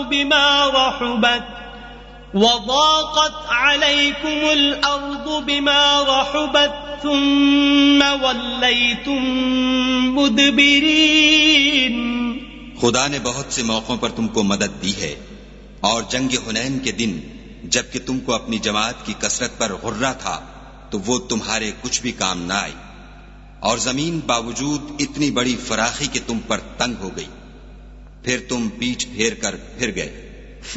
बिमा रहुबत वज़ाक़त अलैकुमुल अर्दु बिमा रहुबत थुम्मा वल्लैतुम मुदबिरीन। खुदा ने बहुत से मौकों पर तुमको मदद दी है, और जंग हुनैन के दिन जबकि तुमको अपनी जमात की कसरत पर गुर्रा था तो वो तुम्हारे कुछ भी काम न आई, और जमीन बावजूद इतनी बड़ी फराखी कि तुम पर तंग हो गई, फिर तुम पीठ फेर कर फिर गए।